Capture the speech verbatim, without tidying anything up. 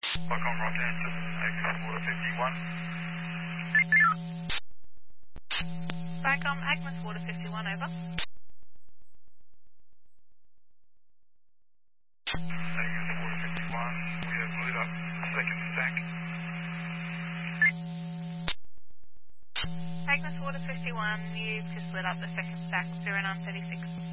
Welcome, Rockhampton, Agnes Water fifty-one. Back on Agnes Water fifty-one, over. Agnes Water fifty-one, we have lit up the second stack. Agnes Water fifty-one, you've just lit up the second stack, zero nine thirty-six.